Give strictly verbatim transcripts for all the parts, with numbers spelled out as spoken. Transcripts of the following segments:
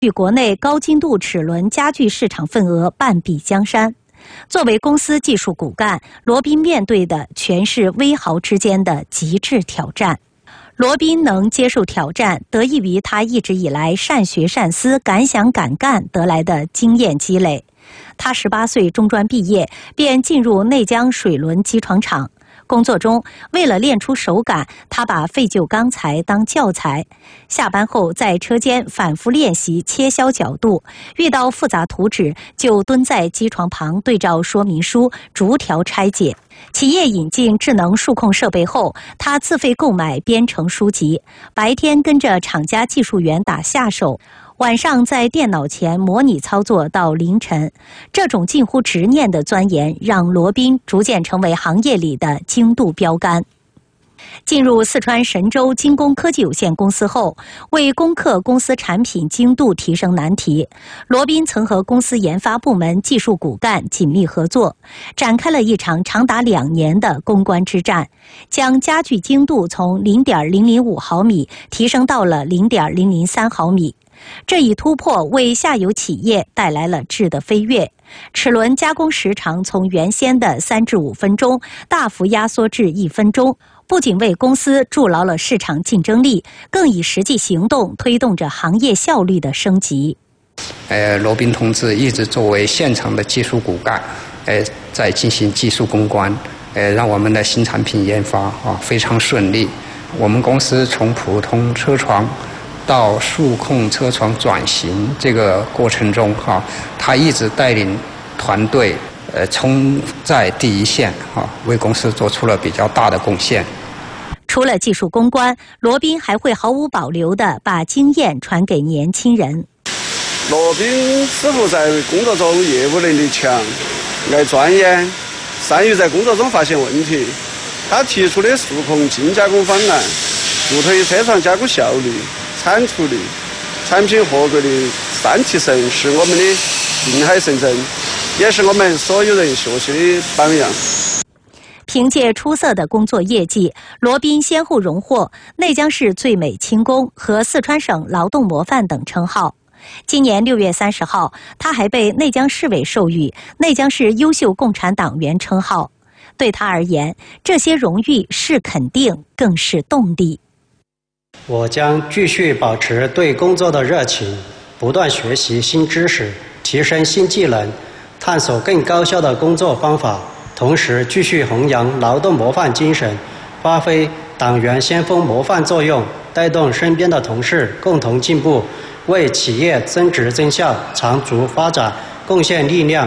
与国内高精度齿轮家具市场份额半壁江山。作为公司技术骨干，罗宾面对的全是微豪之间的极致挑战。罗宾能接受挑战，得益于他一直以来善学善思、敢想敢干得来的经验积累。他十八岁中专毕业，便进入内江水轮机床厂。工作中，为了练出手感，他把废旧钢材当教材。下班后，在车间反复练习切削角度，遇到复杂图纸，就蹲在机床旁对照说明书，逐条拆解。企业引进智能数控设备后，他自费购买编程书籍，白天跟着厂家技术员打下手，晚上在电脑前模拟操作到凌晨。这种近乎执念的钻研，让罗宾逐渐成为行业里的精度标杆。进入四川神州精工科技有限公司后，为攻克公司产品精度提升难题，罗宾曾和公司研发部门技术骨干紧密合作，展开了一场长达两年的攻关之战，将家具精度从 零点零零五毫米提升到了 零点零零三毫米。这一突破为下游企业带来了质的飞跃，齿轮加工时长从原先的三至五分钟大幅压缩至一分钟，不仅为公司筑牢了市场竞争力，更以实际行动推动着行业效率的升级。 呃，罗宾同志一直作为现场的技术骨干，呃，在进行技术攻关，呃，让我们的新产品研发啊非常顺利。我们公司从普通车床到数控车床转型这个过程中，哈，他一直带领团队，呃，冲在第一线，哈，为公司做出了比较大的贡献。 除了技术攻关，罗宾还会毫无保留地把经验传给年轻人。 罗宾师傅在工作中业务能力强，爱钻研，善于在工作中发现问题。他提出的数控精加工方案，助推车床加工效率、产出率、产品合格的三提升，是我们的定海神针，也是我们所有人学习的榜样。 凭借出色的工作业绩，罗宾先后荣获内江市最美轻工和四川省劳动模范等称号。今年六月三十号，他还被内江市委授予内江市优秀共产党员称号。对他而言，这些荣誉是肯定，更是动力。 我将继续保持对工作的热情，不断学习新知识，提升新技能，探索更高效的工作方法，同时继续弘扬劳动模范精神，发挥党员先锋模范作用，带动身边的同事共同进步，为企业增值增效、长足发展贡献力量。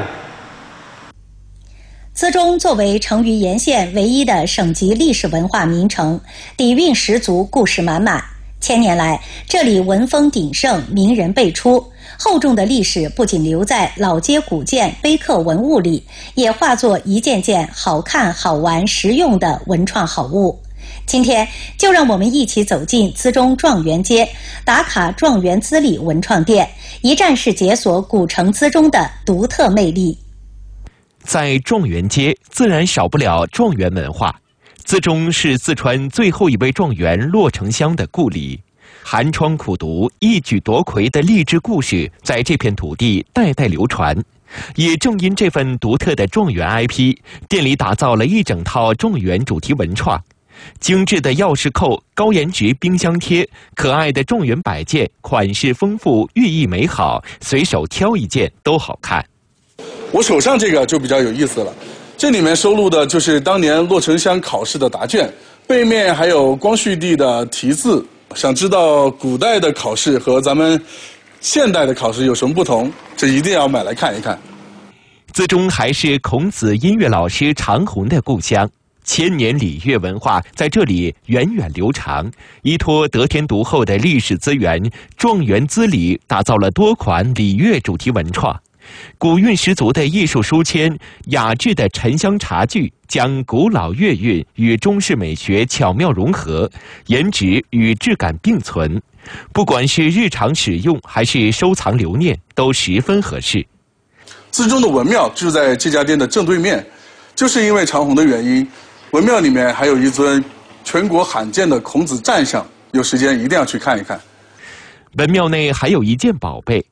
资中作为成渝沿线唯一的省级历史文化名城，底蕴十足，故事满满。千年来，这里文风鼎盛，名人辈出。厚重的历史不仅留在老街古建、碑刻文物里，也化作一件件好看、好玩、实用的文创好物。今天，就让我们一起走进资中状元街，打卡状元资礼文创店，一站式解锁古城资中的独特魅力。 在状元街，自然少不了状元文化。资中是四川最后一位状元骆成香的故里，寒窗苦读、一举夺魁的励志故事在这片土地代代流传。也正因这份独特的状元 I P， 店里打造了一整套状元主题文创，精致的钥匙扣、高颜值冰箱贴、可爱的状元摆件，款式丰富，寓意美好，随手挑一件都好看。 我手上这个就比较有意思了，这里面收录的就是当年骆成香考试的答卷，背面还有光绪帝的题字。想知道古代的考试和咱们现代的考试有什么不同，这一定要买来看一看。 资中还是孔子音乐老师长虹的故乡，千年礼乐文化在这里源远流长。依托得天独厚的历史资源，状元资礼打造了多款礼乐主题文创。古韵十足的艺术书签，雅致的沉香茶具，将古老乐韵与中式美学巧妙融合，颜值与质感并存。不管是日常使用还是收藏留念，都十分合适。 资中的文庙就在这家店的正对面，就是因为长虹的原因，文庙里面还有一尊全国罕见的孔子站像，有时间一定要去看一看。 文庙内还有一件宝贝，